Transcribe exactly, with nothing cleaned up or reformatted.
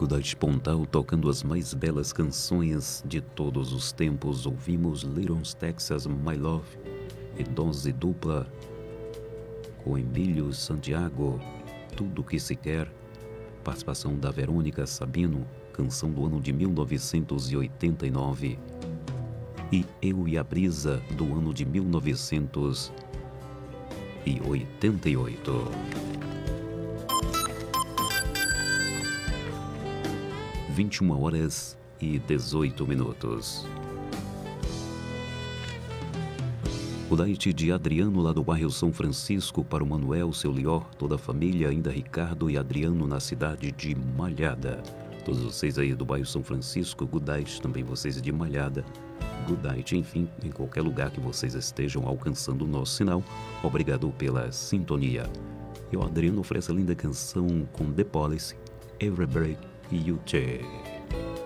Goodnight Pontal tocando as mais belas canções de todos os tempos. Ouvimos Little Texas, My Love e Dose Dupla com Emílio Santiago, Tudo Que Se Quer, participação da Verônica Sabino, canção do ano de mil novecentos e oitenta e nove, e Eu e a Brisa, do ano de mil novecentos e oitenta e oito. vinte e uma horas e dezoito minutos. O night de Adriano, lá do bairro São Francisco, para o Manuel, seu Lior, toda a família, ainda Ricardo e Adriano, na cidade de Malhada. Todos vocês aí do bairro São Francisco, good night, também vocês de Malhada, good night, enfim, em qualquer lugar que vocês estejam alcançando o nosso sinal, obrigado pela sintonia. E o Adriano oferece a linda canção com The Police, Every Break You Take.